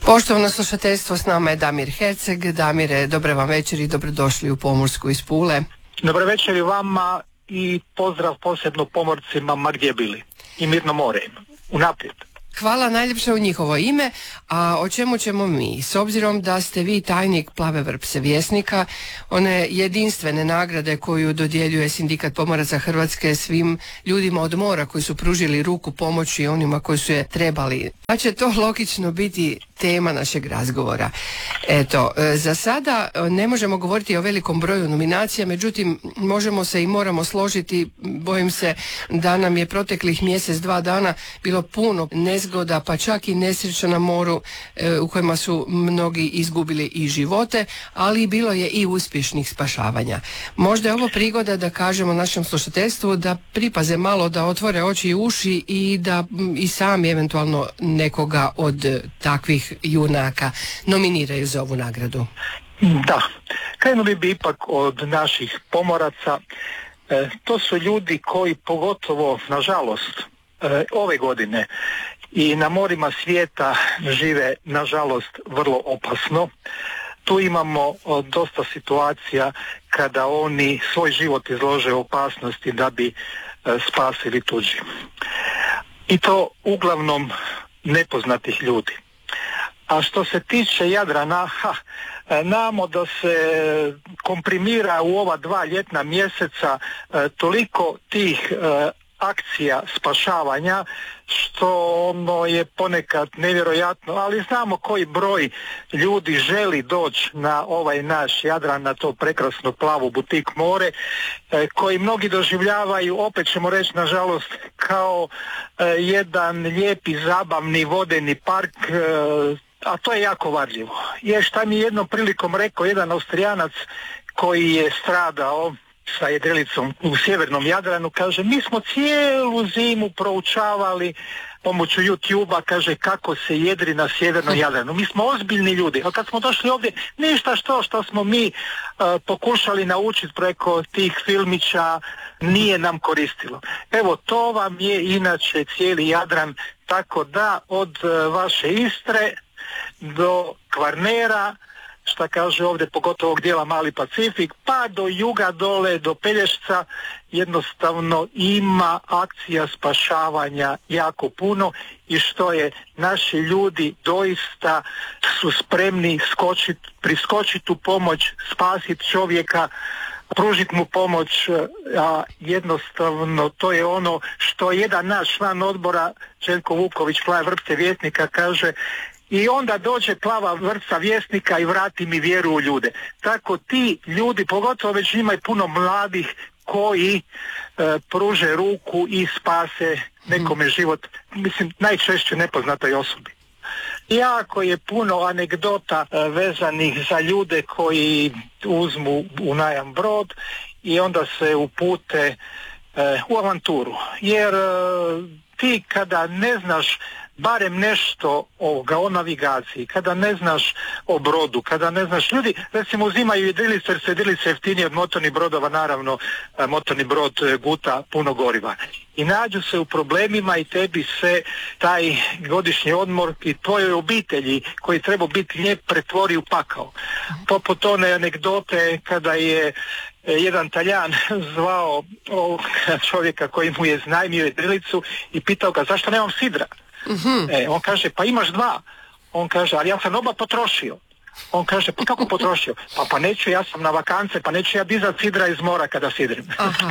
Poštovano slušateljstvo, s nama je Damir Herceg. Damire, dobar vam večer i dobrodošli u Pomorsku iz Pule. Dobar večer i vama i pozdrav posebno pomorcima ma gdje bili. I mirno more im. Unaprijed. Hvala najljepše u njihovo ime, a o čemu ćemo mi? S obzirom da ste vi tajnik Plave vrpce Vjesnika, one jedinstvene nagrade koju dodjeljuje Sindikat pomoraca Hrvatske svim ljudima od mora koji su pružili ruku pomoći onima koji su je trebali. Pa će to logično biti tema našeg razgovora. Eto, za sada ne možemo govoriti o velikom broju nominacija, međutim možemo se i moramo složiti, bojim se da nam je proteklih mjesec, 2 dana bilo puno nezgoda, pa čak i nesreća na moru u kojima su mnogi izgubili i živote, ali bilo je i uspješnih spašavanja. Možda je ovo prigoda da kažemo našem slušateljstvu da pripaze malo, da otvore oči i uši i da i sami eventualno nekoga od takvih junaka nominiraju za ovu nagradu. Da, krenuli bi ipak od naših pomoraca. To su ljudi koji pogotovo, nažalost, ove godine i na morima svijeta žive, nažalost, vrlo opasno. Tu imamo dosta situacija kada oni svoj život izlože opasnosti da bi spasili tuđi. I to uglavnom nepoznatih ljudi. A što se tiče Jadrana, znamo da se komprimira u ova 2 ljetna mjeseca toliko tih akcija spašavanja što ono je ponekad nevjerojatno, ali znamo koji broj ljudi želi doći na ovaj naš Jadran, na to prekrasno plavo butik more, koji mnogi doživljavaju, opet ćemo reći nažalost, kao jedan lijepi zabavni vodeni park, a to je jako varljivo. Jer šta mi jednom prilikom rekao jedan Austrijanac koji je stradao sa jedrilicom u sjevernom Jadranu, kaže, mi smo cijelu zimu proučavali pomoću YouTube-a, kaže, kako se jedri na sjevernom Jadranu. Mi smo ozbiljni ljudi, a kad smo došli ovdje, ništa što smo mi pokušali naučiti preko tih filmića nije nam koristilo. Evo, to vam je inače cijeli Jadran, tako da od vaše Istre do Kvarnera, šta kaže ovdje, pogotovo ovog dijela Mali Pacifik, pa do juga dole, do Pelješca, jednostavno ima akcija spašavanja jako puno i što je, naši ljudi doista su spremni priskočiti u pomoć, spasiti čovjeka, pružiti mu pomoć, a jednostavno to je ono što jedan naš član odbora, Željko Vuković, Plave vrpce Vjesnika, kaže, i onda dođe Plava vrpca Vjesnika i vrati mi vjeru u ljude. Tako ti ljudi, pogotovo već ima i puno mladih koji pruže ruku i spase nekome život, mislim, najčešće nepoznatoj osobi. Jako je puno anegdota vezanih za ljude koji uzmu u najam brod i onda se upute u avanturu. Jer ti kada ne znaš barem nešto o navigaciji, kada ne znaš o brodu, kada ne znaš, ljudi recimo uzimaju jedrilice jer su jedrilice jeftinije od motornih brodova, naravno motorni brod guta puno goriva. I nađu se u problemima i tebi se taj godišnji odmor i tvojoj obitelji koji treba biti lijep pretvori u pakao. Poput one anegdote kada je jedan Taljan zvao čovjeka koji mu je iznajmio jedrilicu i pitao ga zašto nemam sidra. On kaže, pa imaš 2. On kaže, ali ja sam oba potrošio. On kaže, pa kako potrošio? Pa neću, ja sam na vakance, pa neću ja dizat sidra iz mora kada sidrim.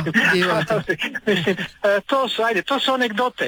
Mislim, to su anegdote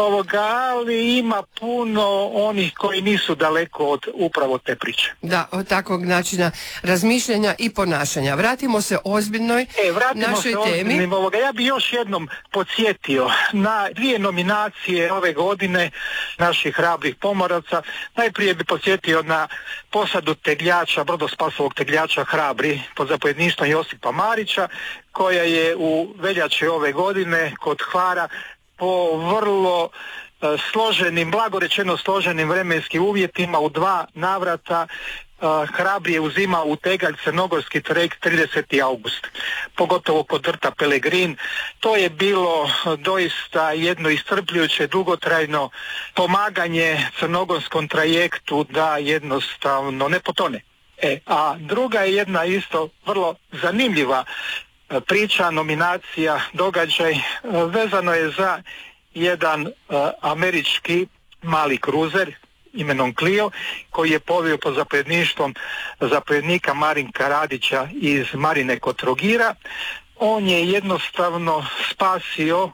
ali ima puno onih koji nisu daleko od upravo te priče. Da, od takvog načina razmišljanja i ponašanja. Vratimo se ozbiljnoj našoj temi. Ja bi još jednom podsjetio na 2 nominacije ove godine naših hrabrih pomoraca. Najprije bi podsjetio na posadu tegljača, brodospasovog tegljača Hrabri pod zapovjedništvom Josipa Marića, koja je u veljači ove godine kod Hvara po vrlo složenim, blago rečeno složenim vremenskim uvjetima u 2 navrata hrabrije uzima u tegalj crnogorski trajekt 30. august, pogotovo kod rta Pelegrin. To je bilo doista jedno iscrpljujuće, dugotrajno pomaganje crnogorskom trajektu da jednostavno ne potone. A druga je jedna isto vrlo zanimljiva priča, nominacija, događaj, vezano je za jedan američki mali kruzer imenom Clio, koji je povio pod zapovjedništvom zapovjednika Marinka Radića iz Marine kod Trogira. On je jednostavno spasio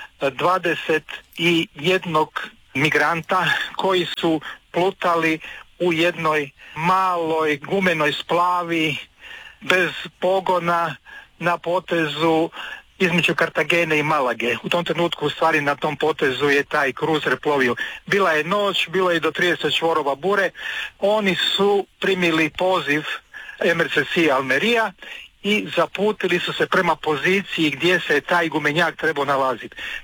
21 migranta koji su plutali u jednoj maloj gumenoj splavi bez pogona na potezu između Kartagene i Malage. U tom trenutku u stvari na tom potezu je taj kruzer plovio. Bila je noć, bilo je do 30 čvorova bure. Oni su primili poziv MRCC Almeria i zaputili su se prema poziciji gdje se taj gumenjak trebao nalaziti.